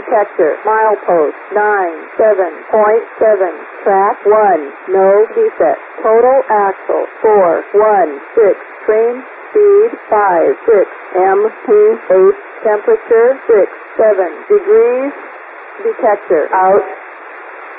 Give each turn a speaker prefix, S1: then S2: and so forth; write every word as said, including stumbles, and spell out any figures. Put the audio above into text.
S1: detector. Milepost nine seven point seven. Track one. No defect. Total axle four one six. Train speed five six. M P eight. Temperature six seven degrees. Detector out.